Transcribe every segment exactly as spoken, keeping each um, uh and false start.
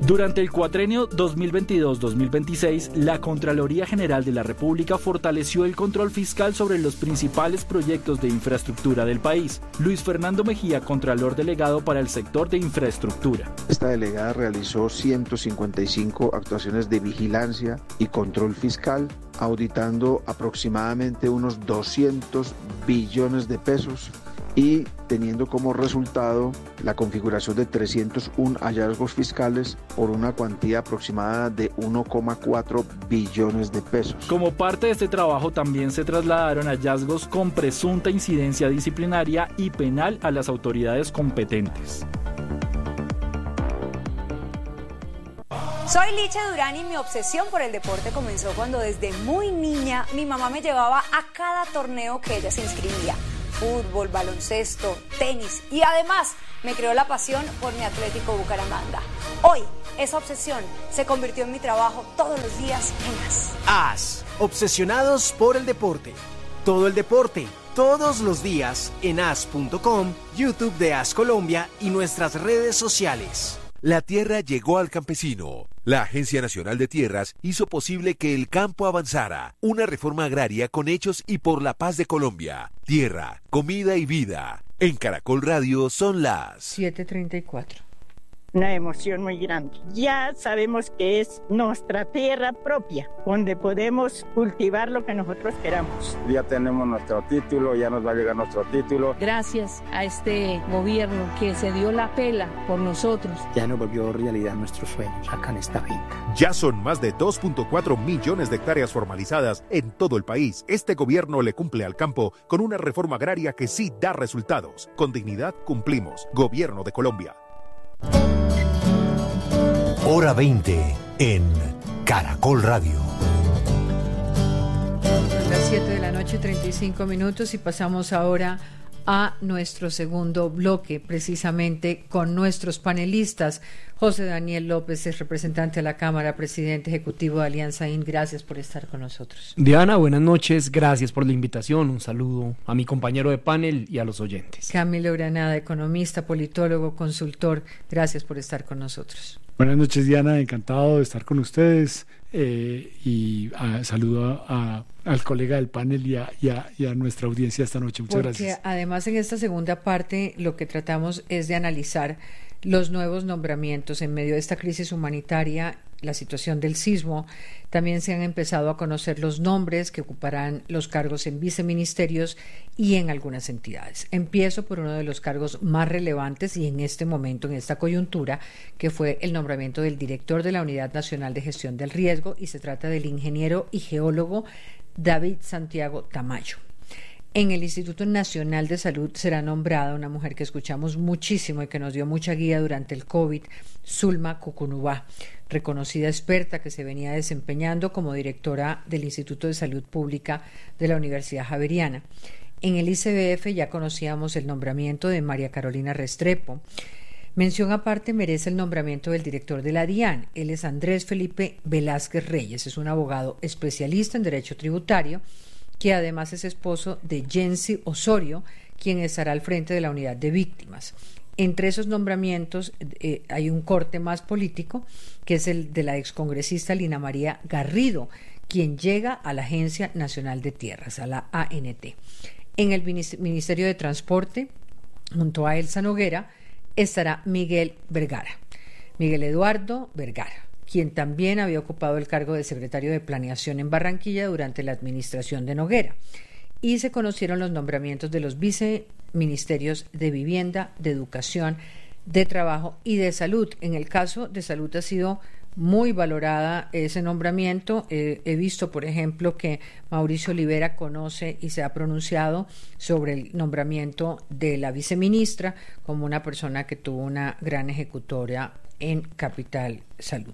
Durante el cuatrenio dos mil veintidós dos mil veintiséis, la Contraloría General de la República fortaleció el control fiscal sobre los principales proyectos de infraestructura del país. Luis Fernando Mejía, Contralor Delegado para el sector de infraestructura. Esta delegada realizó ciento cincuenta y cinco actuaciones de vigilancia y control fiscal, auditando aproximadamente unos doscientos billones de pesos y teniendo como resultado la configuración de trescientos uno hallazgos fiscales por una cuantía aproximada de uno coma cuatro billones de pesos. Como parte de este trabajo también se trasladaron hallazgos con presunta incidencia disciplinaria y penal a las autoridades competentes. Soy Licha Durán y mi obsesión por el deporte comenzó cuando desde muy niña mi mamá me llevaba a cada torneo que ella se inscribía. Fútbol, baloncesto, tenis y además me creó la pasión por mi Atlético Bucaramanga. Hoy, esa obsesión se convirtió en mi trabajo todos los días en AS. AS, obsesionados por el deporte. Todo el deporte, todos los días en as punto com, YouTube de AS Colombia y nuestras redes sociales. La tierra llegó al campesino. La Agencia Nacional de Tierras hizo posible que el campo avanzara. Una reforma agraria con hechos y por la paz de Colombia. Tierra, comida y vida. En Caracol Radio son las siete treinta y cuatro. Una emoción muy grande. Ya sabemos que es nuestra tierra propia, donde podemos cultivar lo que nosotros queramos. Ya tenemos nuestro título, ya nos va a llegar nuestro título. Gracias a este gobierno que se dio la pela por nosotros. Ya nos volvió realidad nuestros sueños acá en esta finca. Ya son más de dos punto cuatro millones de hectáreas formalizadas en todo el país. Este gobierno le cumple al campo con una reforma agraria que sí da resultados. Con dignidad cumplimos. Gobierno de Colombia. Hora veinte en Caracol Radio. Las siete de la noche, treinta y cinco minutos, y pasamos ahora a nuestro segundo bloque, precisamente con nuestros panelistas. José Daniel López es representante de la Cámara, presidente ejecutivo de Alianza I N. Gracias por estar con nosotros. Diana, buenas noches, gracias por la invitación. Un saludo a mi compañero de panel y a los oyentes. Camilo Granada, economista, politólogo, consultor, gracias por estar con nosotros. Buenas noches, Diana, encantado de estar con ustedes eh, y a, saludo a, a, al colega del panel y a, y, a, y a nuestra audiencia esta noche. Muchas Porque gracias. Además, en esta segunda parte lo que tratamos es de analizar los nuevos nombramientos en medio de esta crisis humanitaria, la situación del sismo. También se han empezado a conocer los nombres que ocuparán los cargos en viceministerios y en algunas entidades. Empiezo por uno de los cargos más relevantes y en este momento, en esta coyuntura, que fue el nombramiento del director de la Unidad Nacional de Gestión del Riesgo, y se trata del ingeniero y geólogo David Santiago Tamayo. En el Instituto Nacional de Salud será nombrada una mujer que escuchamos muchísimo y que nos dio mucha guía durante el COVID, Zulma Cucunubá, reconocida experta que se venía desempeñando como directora del Instituto de Salud Pública de la Universidad Javeriana. En el I C B F ya conocíamos el nombramiento de María Carolina Restrepo. Mención aparte merece el nombramiento del director de la DIAN. Él es Andrés Felipe Velázquez Reyes, es un abogado especialista en derecho tributario, que además es esposo de Jensi Osorio, quien estará al frente de la unidad de víctimas. Entre esos nombramientos eh, hay un corte más político, que es el de la excongresista Lina María Garrido, quien llega a la Agencia Nacional de Tierras, a la A N T. En el Ministerio de Transporte, junto a Elsa Noguera, estará Miguel Vergara, Miguel Eduardo Vergara, quien también había ocupado el cargo de secretario de Planeación en Barranquilla durante la administración de Noguera. Y se conocieron los nombramientos de los viceministerios de Vivienda, de Educación, de Trabajo y de Salud. En el caso de Salud ha sido muy valorada ese nombramiento. Eh, he visto, por ejemplo, que Mauricio Olivera conoce y se ha pronunciado sobre el nombramiento de la viceministra como una persona que tuvo una gran ejecutoria en Capital Salud.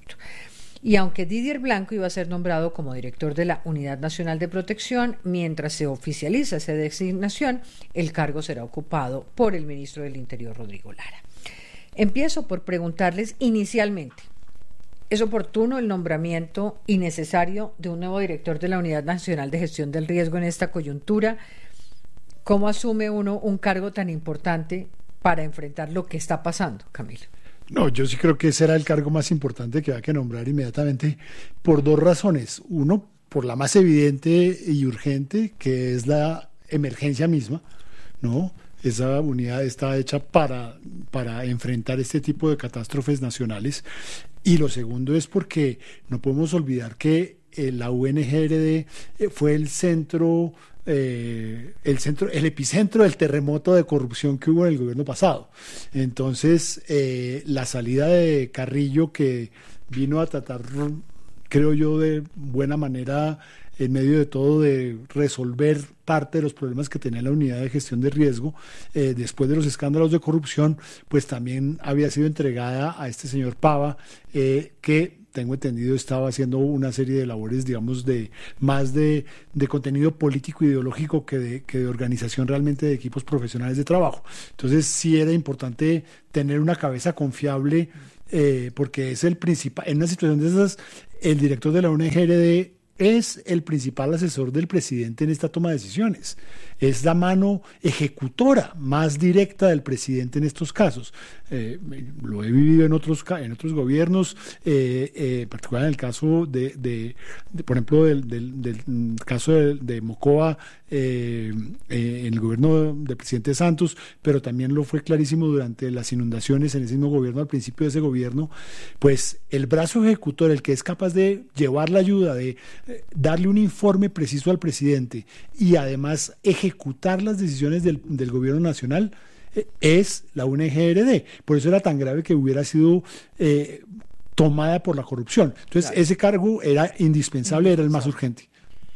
Y aunque Didier Blanco iba a ser nombrado como director de la Unidad Nacional de Protección, mientras se oficializa esa designación, el cargo será ocupado por el ministro del Interior, Rodrigo Lara. Empiezo por preguntarles inicialmente, ¿es oportuno el nombramiento innecesario de un nuevo director de la Unidad Nacional de Gestión del Riesgo en esta coyuntura? ¿Cómo asume uno un cargo tan importante para enfrentar lo que está pasando, Camilo? No, yo sí creo que ese era el cargo más importante que había que nombrar inmediatamente por dos razones. Uno, por la más evidente y urgente, que es la emergencia misma, ¿no? Esa unidad está hecha para, para enfrentar este tipo de catástrofes nacionales. Y lo segundo es porque no podemos olvidar que eh, la U N G R D eh, fue el centro, eh, el centro, el epicentro del terremoto de corrupción que hubo en el gobierno pasado. Entonces, eh, la salida de Carrillo, que vino a tratar, creo yo, de buena manera, en medio de todo, de resolver parte de los problemas que tenía la unidad de gestión de riesgo, eh, después de los escándalos de corrupción, pues también había sido entregada a este señor Pava, eh, que tengo entendido estaba haciendo una serie de labores, digamos, de más de, de contenido político ideológico que de, que de organización realmente de equipos profesionales de trabajo. Entonces sí era importante tener una cabeza confiable, eh, porque es el principal, en una situación de esas, el director de la U N G R D es el principal asesor del presidente en esta toma de decisiones. Es la mano ejecutora más directa del presidente en estos casos. Eh, lo he vivido en otros en otros gobiernos, eh, eh, en particular en el caso de, de, de por ejemplo, del, del, del caso de, de Mocoa, eh, eh, en el gobierno del presidente Santos, pero también lo fue clarísimo durante las inundaciones en ese mismo gobierno, al principio de ese gobierno. Pues el brazo ejecutor, el que es capaz de llevar la ayuda, de eh, darle un informe preciso al presidente y además ejecutar las decisiones del, del gobierno nacional, eh, es la U N G R D. Por eso era tan grave que hubiera sido eh, tomada por la corrupción. Entonces, claro, ese cargo era indispensable, era el más urgente.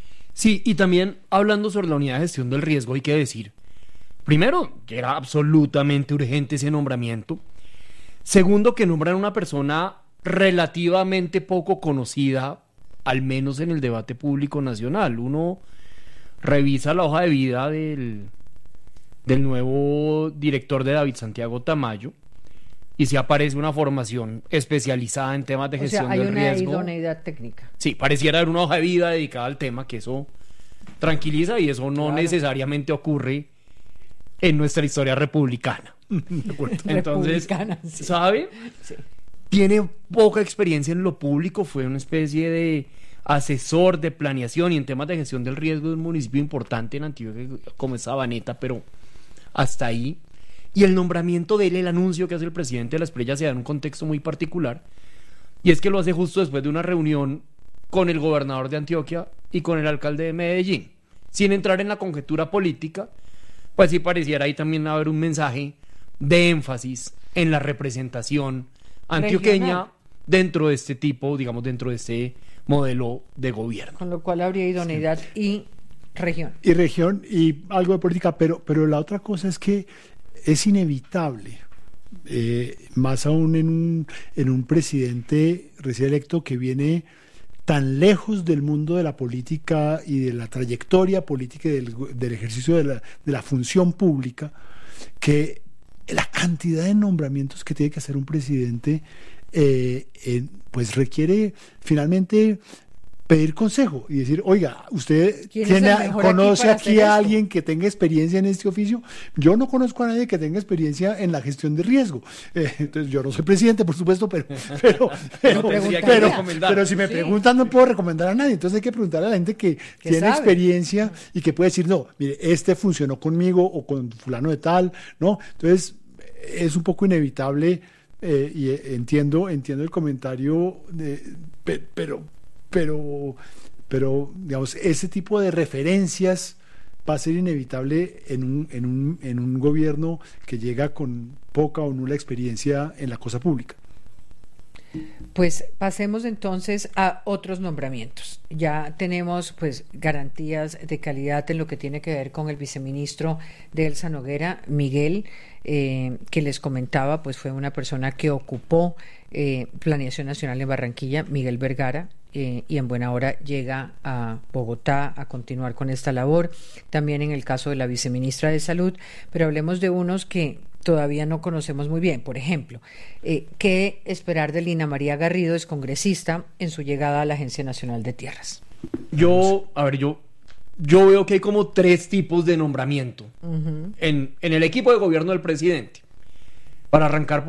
Sí, y también hablando sobre la unidad de gestión del riesgo, hay que decir, primero, que era absolutamente urgente ese nombramiento. Segundo, que nombran una persona relativamente poco conocida, al menos en el debate público nacional. Uno revisa la hoja de vida del, del nuevo director de David Santiago Tamayo y se aparece una formación especializada en temas de gestión del riesgo. O sea, hay una idoneidad técnica. Sí, pareciera haber una hoja de vida dedicada al tema, que eso tranquiliza, y eso no claro. necesariamente ocurre en nuestra historia republicana. Entonces, republicana, sí. ¿sabe? Sí. Tiene poca experiencia en lo público, fue una especie de asesor de planeación y en temas de gestión del riesgo de un municipio importante en Antioquia como es Sabaneta, pero hasta ahí. Y el nombramiento de él, el anuncio que hace el presidente de la Espriella, se da en un contexto muy particular, y es que lo hace justo después de una reunión con el gobernador de Antioquia y con el alcalde de Medellín. Sin entrar en la conjetura política, pues sí pareciera ahí también haber un mensaje de énfasis en la representación antioqueña regional dentro de este tipo, digamos, dentro de este modelo de gobierno. Con lo cual habría idoneidad sí. y región. Y región y algo de política, pero, pero la otra cosa es que es inevitable, eh, más aún en un, en un presidente recién electo que viene tan lejos del mundo de la política y de la trayectoria política y del, del ejercicio de la, de la función pública, que la cantidad de nombramientos que tiene que hacer un presidente eh, eh, pues requiere finalmente pedir consejo y decir, oiga, usted tiene, conoce aquí, aquí a alguien que tenga experiencia en este oficio. Yo no conozco a nadie que tenga experiencia en la gestión de riesgo. Eh, entonces yo no soy presidente, por supuesto, pero pero pero, no pero, pero si me sí. preguntan no puedo recomendar a nadie. Entonces hay que preguntar a la gente que tiene sabe? experiencia y que puede decir, no, mire, este funcionó conmigo o con fulano de tal, ¿no? Entonces es un poco inevitable eh, y eh, entiendo entiendo el comentario, de, pe, pero pero pero digamos ese tipo de referencias va a ser inevitable en un en un en un gobierno que llega con poca o nula experiencia en la cosa pública. Pues pasemos entonces a otros nombramientos. Ya tenemos pues garantías de calidad en lo que tiene que ver con el viceministro de Elsa Noguera, Miguel, eh, que les comentaba, pues fue una persona que ocupó eh, Planeación Nacional en Barranquilla, Miguel Vergara, eh, y en buena hora llega a Bogotá a continuar con esta labor. También en el caso de la viceministra de Salud, pero hablemos de unos que todavía no conocemos muy bien. Por ejemplo, eh, ¿qué esperar de Lina María Garrido, es congresista, en su llegada a la Agencia Nacional de Tierras? Yo, a ver, yo, yo veo que hay como tres tipos de nombramiento uh-huh. en, en el equipo de gobierno del presidente. Para arrancar por ahí,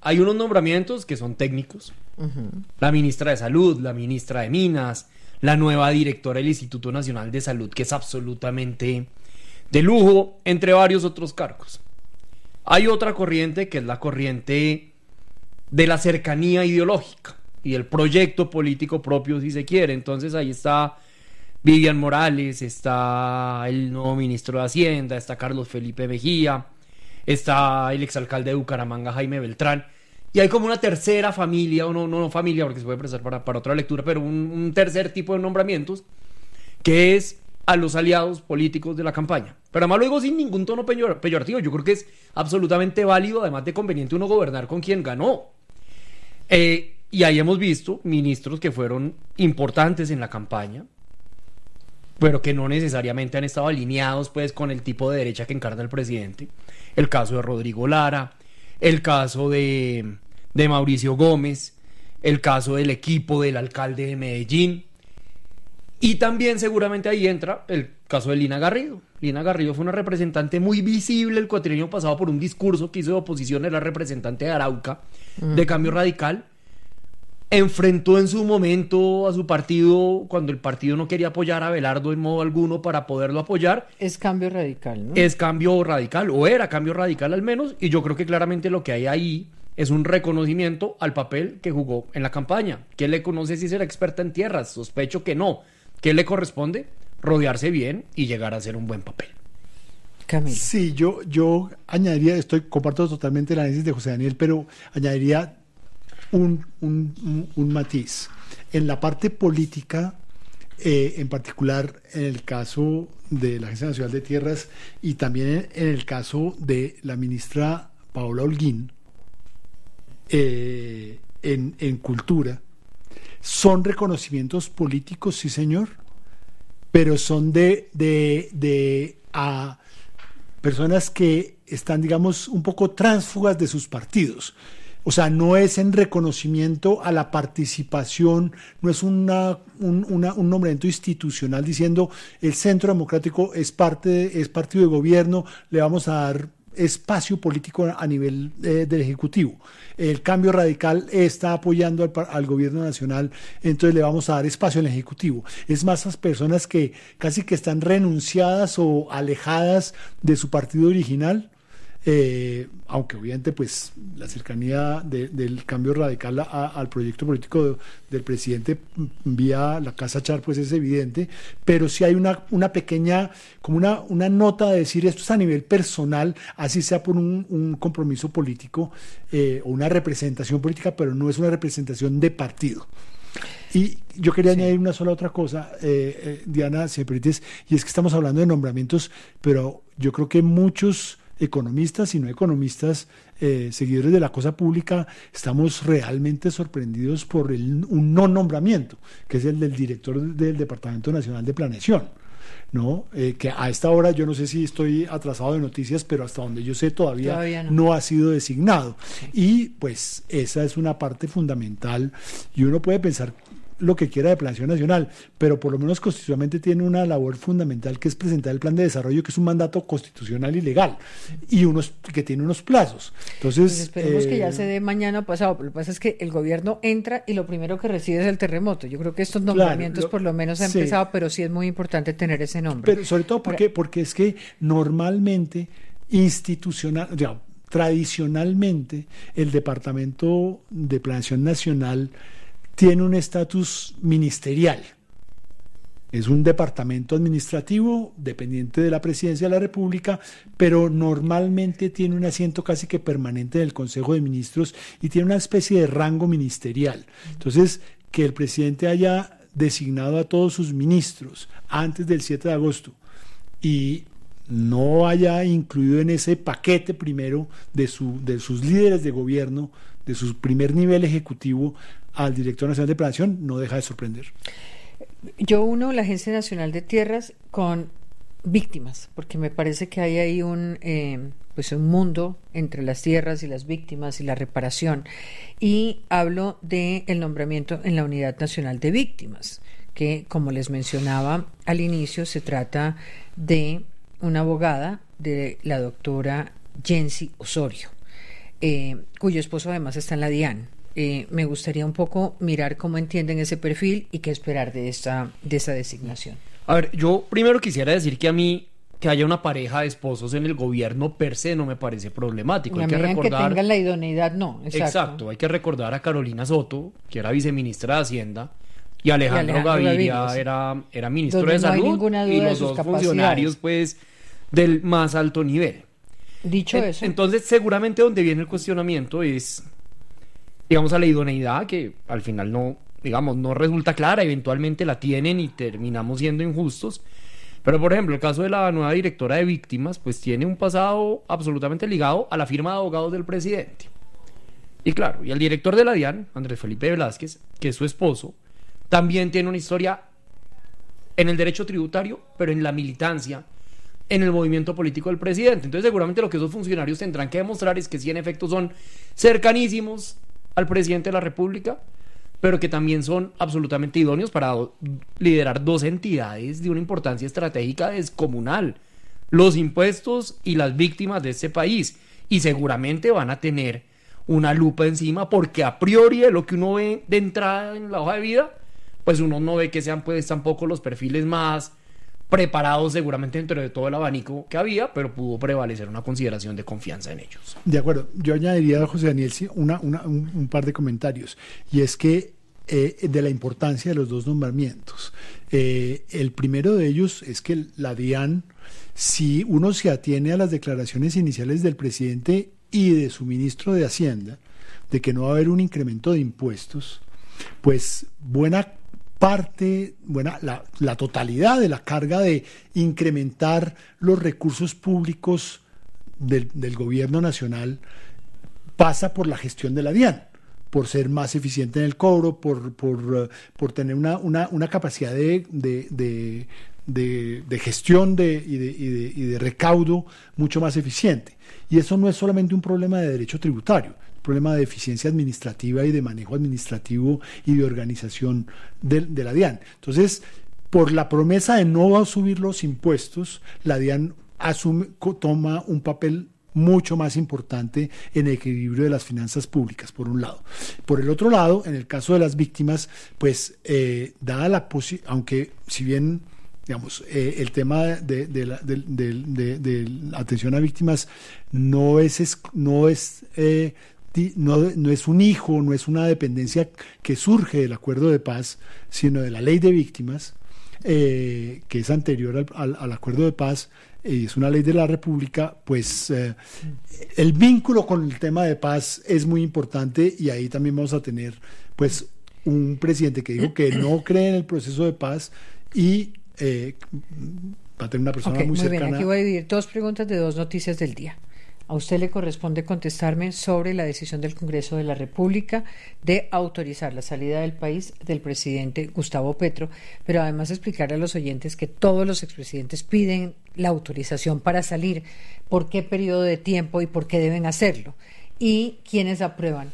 hay unos nombramientos que son técnicos. Uh-huh. La ministra de Salud, la ministra de Minas, la nueva directora del Instituto Nacional de Salud, que es absolutamente de lujo, entre varios otros cargos. Hay otra corriente que es la corriente de la cercanía ideológica y el proyecto político propio, si se quiere. Entonces ahí está Vivian Morales, está el nuevo ministro de Hacienda, está Carlos Felipe Mejía, está el exalcalde de Bucaramanga, Jaime Beltrán, y hay como una tercera familia, o no, no, no familia, porque se puede prestar para, para otra lectura, pero un, un tercer tipo de nombramientos, que es a los aliados políticos de la campaña. Pero además lo digo sin ningún tono peyor, peyorativo. Yo creo que es absolutamente válido, además de conveniente, uno gobernar con quien ganó. Eh, y ahí hemos visto ministros que fueron importantes en la campaña, pero que no necesariamente han estado alineados pues con el tipo de derecha que encarna el presidente. El caso de Rodrigo Lara, el caso de, de Mauricio Gómez, el caso del equipo del alcalde de Medellín. Y también seguramente ahí entra el caso de Lina Garrido. Lina Garrido fue una representante muy visible el cuatrienio pasado por un discurso que hizo de oposición, era representante de Arauca, uh-huh. de Cambio Radical. Enfrentó en su momento a su partido cuando el partido no quería apoyar a Abelardo en modo alguno para poderlo apoyar. Es Cambio Radical, ¿no? Es Cambio Radical, o era Cambio Radical al menos, y yo creo que claramente lo que hay ahí es un reconocimiento al papel que jugó en la campaña. ¿Quién le conoce si será experta en tierras? Sospecho que no. ¿Qué le corresponde? Rodearse bien y llegar a hacer un buen papel. Camilo. Sí, yo, yo añadiría, estoy comparto totalmente el análisis de José Daniel, pero añadiría un, un, un, un matiz. En la parte política, eh, en particular en el caso de la Agencia Nacional de Tierras y también en, en el caso de la ministra Paola Holguín, eh, en, en Cultura, son reconocimientos políticos, sí señor, pero son de, de, de a personas que están, digamos, un poco tránsfugas de sus partidos. O sea, no es en reconocimiento a la participación, no es una, un, una, un nombramiento institucional diciendo el Centro Democrático es parte de, es partido de gobierno, le vamos a dar espacio político a nivel eh, del Ejecutivo. El Cambio Radical está apoyando al, al gobierno nacional, entonces le vamos a dar espacio al Ejecutivo. Es más, esas personas que casi que están renunciadas o alejadas de su partido original, eh, aunque obviamente pues la cercanía de, del Cambio Radical a, a, al proyecto político de, del presidente vía la Casa Char pues es evidente, pero sí hay una, una pequeña, como una, una nota de decir esto es a nivel personal, así sea por un, un compromiso político eh, o una representación política, pero no es una representación de partido. Y yo quería sí. añadir una sola otra cosa, eh, eh, Diana, si me permites, y es que estamos hablando de nombramientos, pero yo creo que muchos economistas y no economistas, eh, seguidores de la cosa pública, estamos realmente sorprendidos por el, un no nombramiento, que es el del director del Departamento Nacional de Planeación, ¿no? Eh, que a esta hora yo no sé si estoy atrasado de noticias, pero hasta donde yo sé todavía, todavía no. no ha sido designado. Sí. Y pues esa es una parte fundamental y uno puede pensar lo que quiera de Planeación Nacional, pero por lo menos constitucionalmente tiene una labor fundamental que es presentar el plan de desarrollo, que es un mandato constitucional y legal, y unos que tiene unos plazos. Entonces, pues esperemos eh, que ya se dé mañana o pasado. Lo que pasa es que el gobierno entra y lo primero que recibe es el terremoto. Yo creo que estos nombramientos claro, lo, por lo menos han sí. empezado, pero sí es muy importante tener ese nombre. Pero sobre todo porque, Ahora, porque es que normalmente, institucional, o sea, tradicionalmente, el Departamento de Planeación Nacional tiene un estatus ministerial. Es un departamento administrativo dependiente de la Presidencia de la República, pero normalmente tiene un asiento casi que permanente en el Consejo de Ministros y tiene una especie de rango ministerial. Entonces, que el presidente haya designado a todos sus ministros antes del siete de agosto y no haya incluido en ese paquete primero de, su, de sus líderes de gobierno, de su primer nivel ejecutivo, al director nacional de Planeación, no deja de sorprender. Yo uno la Agencia Nacional de Tierras con víctimas, porque me parece que hay ahí un, eh, pues un mundo entre las tierras y las víctimas y la reparación. Y hablo del nombramiento en la Unidad Nacional de Víctimas, que como les mencionaba al inicio, se trata de una abogada, de la doctora Jensi Osorio. eh, cuyo esposo además está en la DIAN. Eh, me gustaría un poco mirar cómo entienden ese perfil y qué esperar de esta, de esa designación. A ver, yo primero quisiera decir que a mí que haya una pareja de esposos en el gobierno per se no me parece problemático. Hay que recordar que tengan la idoneidad, no. Exacto. Exacto, hay que recordar a Carolina Soto, que era viceministra de Hacienda, y Alejandro, y Alejandro Gaviria, Gaviria sí. era, era ministro Donde de no Salud, hay ninguna duda y los de sus dos capacidades. Funcionarios pues del más alto nivel. Dicho en, eso. Entonces seguramente donde viene el cuestionamiento es, digamos, a la idoneidad, que al final no, digamos, no resulta clara, eventualmente la tienen y terminamos siendo injustos. Pero, por ejemplo, el caso de la nueva directora de víctimas, pues tiene un pasado absolutamente ligado a la firma de abogados del presidente. Y claro, y el director de la DIAN, Andrés Felipe Velázquez, que es su esposo, también tiene una historia en el derecho tributario, pero en la militancia, en el movimiento político del presidente. Entonces, seguramente lo que esos funcionarios tendrán que demostrar es que sí, en efecto, son cercanísimos al presidente de la República, pero que también son absolutamente idóneos para liderar dos entidades de una importancia estratégica descomunal, los impuestos y las víctimas de este país, y seguramente van a tener una lupa encima, porque a priori de lo que uno ve de entrada en la hoja de vida, pues uno no ve que sean pues tampoco los perfiles más preparados seguramente dentro de todo el abanico que había, pero pudo prevalecer una consideración de confianza en ellos. De acuerdo, yo añadiría a José Daniel una, una, un, un par de comentarios, y es que eh, de la importancia de los dos nombramientos. Eh, el primero de ellos es que la DIAN, si uno se atiene a las declaraciones iniciales del presidente y de su ministro de Hacienda, de que no va a haber un incremento de impuestos, pues buena parte, buena, la, la totalidad de la carga de incrementar los recursos públicos del, del gobierno nacional pasa por la gestión de la DIAN, por ser más eficiente en el cobro, por, por, por tener una, una, una capacidad de, de, de, de, de gestión de, y, de, y, de, y de recaudo mucho más eficiente. Y eso no es solamente un problema de derecho tributario, problema de eficiencia administrativa y de manejo administrativo y de organización de, de la DIAN. Entonces, por la promesa de no subir los impuestos, la DIAN asume, toma un papel mucho más importante en el equilibrio de las finanzas públicas, por un lado. Por el otro lado, en el caso de las víctimas, pues, eh, dada la posibilidad, aunque si bien digamos, eh, el tema de, de, la, de, de, de, de la atención a víctimas no es, no es eh, No, no es un hijo, no es una dependencia que surge del acuerdo de paz, sino de la ley de víctimas, eh, que es anterior al, al, al acuerdo de paz, y eh, es una ley de la República. Pues eh, el vínculo con el tema de paz es muy importante, y ahí también vamos a tener pues un presidente que dijo que no cree en el proceso de paz y eh, va a tener una persona okay, muy, muy cercana. Bien, aquí voy a dividir dos preguntas de dos noticias del día. A usted le corresponde contestarme sobre la decisión del Congreso de la República de autorizar la salida del país del presidente Gustavo Petro, pero además explicarle a los oyentes que todos los expresidentes piden la autorización para salir, por qué periodo de tiempo y por qué deben hacerlo, y quiénes aprueban.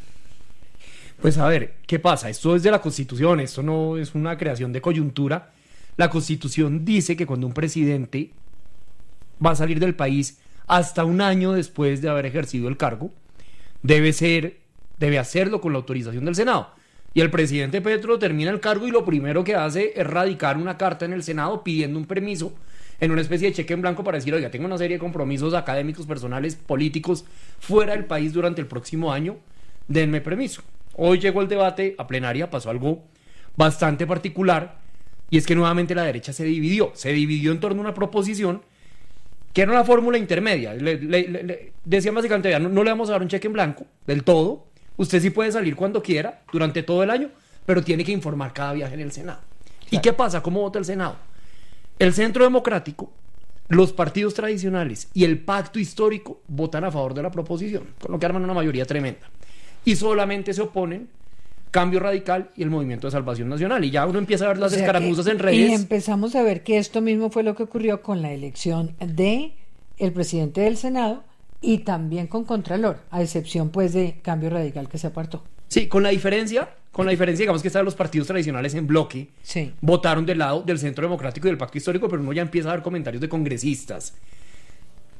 Pues a ver, ¿qué pasa? Esto es de la Constitución, esto no es una creación de coyuntura. La Constitución dice que cuando un presidente va a salir del país hasta un año después de haber ejercido el cargo, debe ser, debe hacerlo con la autorización del Senado. Y el presidente Petro termina el cargo y lo primero que hace es radicar una carta en el Senado pidiendo un permiso en una especie de cheque en blanco para decir, oiga, tengo una serie de compromisos académicos, personales, políticos fuera del país durante el próximo año, denme permiso. Hoy llegó el debate a plenaria, pasó algo bastante particular, y es que nuevamente la derecha se dividió, se dividió en torno a una proposición que era una fórmula intermedia. Le, le, le, le decían básicamente, no, no le vamos a dar un cheque en blanco del todo, usted sí puede salir cuando quiera, durante todo el año, pero tiene que informar cada viaje en el Senado. Claro. ¿Y qué pasa? ¿Cómo vota el Senado? El Centro Democrático, los partidos tradicionales y el pacto histórico votan a favor de la proposición, con lo que arman una mayoría tremenda. Y solamente se oponen Cambio Radical y el Movimiento de Salvación Nacional, y ya uno empieza a ver las o sea escaramuzas que, en redes. Y empezamos a ver que esto mismo fue lo que ocurrió con la elección de el presidente del Senado y también con Contralor, a excepción pues de Cambio Radical, que se apartó. Sí, con la diferencia, con la diferencia, digamos que estaban los partidos tradicionales en bloque, sí. votaron del lado del Centro Democrático y del Pacto Histórico, pero uno ya empieza a ver comentarios de congresistas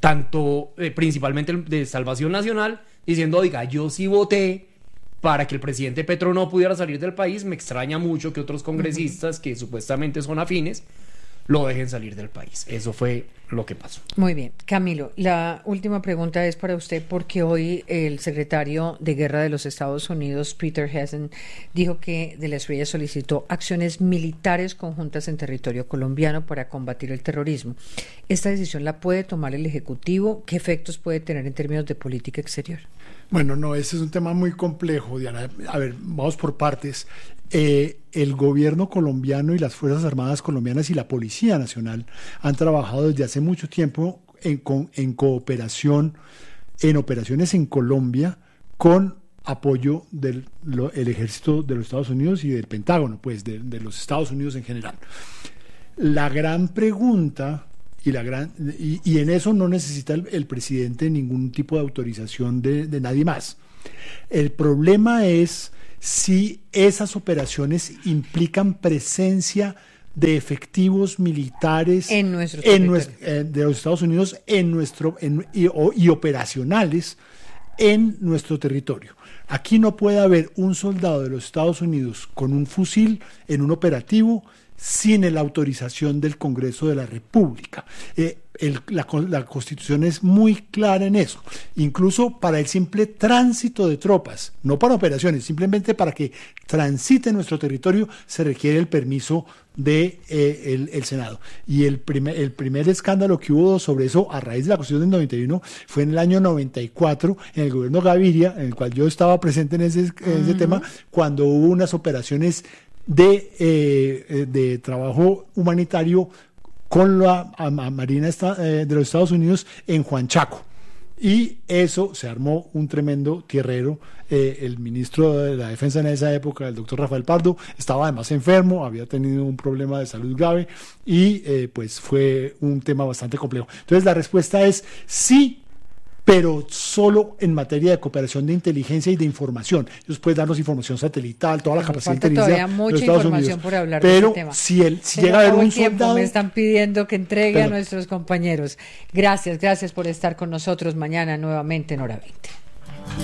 tanto eh, principalmente de Salvación Nacional, diciendo, oiga, yo sí voté para que el presidente Petro no pudiera salir del país, me extraña mucho que otros congresistas uh-huh. que supuestamente son afines lo dejen salir del país. Eso fue lo que pasó. Muy bien. Camilo, la última pregunta es para usted, porque hoy el secretario de Guerra de los Estados Unidos, Peter Hessen, dijo que De la Espriella solicitó acciones militares conjuntas en territorio colombiano para combatir el terrorismo. ¿Esta decisión la puede tomar el Ejecutivo? ¿Qué efectos puede tener en términos de política exterior? Bueno, no, ese es un tema muy complejo, Diana. A ver, vamos por partes. Eh, el gobierno colombiano y las Fuerzas Armadas colombianas y la Policía Nacional han trabajado desde hace mucho tiempo en, co- en cooperación, en operaciones en Colombia, con apoyo del lo, el ejército de los Estados Unidos y del Pentágono, pues de, de los Estados Unidos en general. La gran pregunta, y, la gran, y, y en eso no necesita el, el presidente ningún tipo de autorización de, de nadie más. El problema es si esas operaciones implican presencia de efectivos militares en nuestro en nuestro, eh, de los Estados Unidos en nuestro en, y, o, y operacionales en nuestro territorio. Aquí no puede haber un soldado de los Estados Unidos con un fusil en un operativo sin la autorización del Congreso de la República. Eh, el, la, la Constitución es muy clara en eso, incluso para el simple tránsito de tropas, no para operaciones, simplemente para que transite nuestro territorio se requiere el permiso del de, eh, el Senado. Y el primer, el primer escándalo que hubo sobre eso a raíz de la Constitución del noventa y uno fue en el año noventa y cuatro, en el gobierno Gaviria, en el cual yo estaba presente en ese, en ese uh-huh. tema, cuando hubo unas operaciones de, eh, de trabajo humanitario con la a, a Marina esta, eh, de los Estados Unidos en Juanchaco. Y eso se armó un tremendo tierrero. Eh, el ministro de la Defensa en esa época, el doctor Rafael Pardo, estaba además enfermo, había tenido un problema de salud grave y eh, pues fue un tema bastante complejo. Entonces la respuesta es sí, pero solo en materia de cooperación de inteligencia y de información. Ellos pueden darnos información satelital, toda la Pero capacidad de falta inteligencia todavía mucha de Estados información Unidos. por hablar pero de ese tema. si, el, si Pero llega a haber un tiempo, soldado... me están pidiendo que entregue pero, a nuestros compañeros. Gracias, gracias por estar con nosotros mañana nuevamente en Hora veinte.